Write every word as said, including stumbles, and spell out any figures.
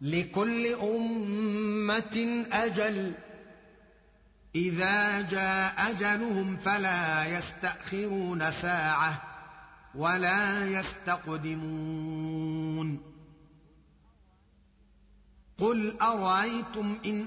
لكل أمة أجل إذا جاء أجلهم فلا يستأخرون ساعة ولا يستقدمون قل أرأيتم إن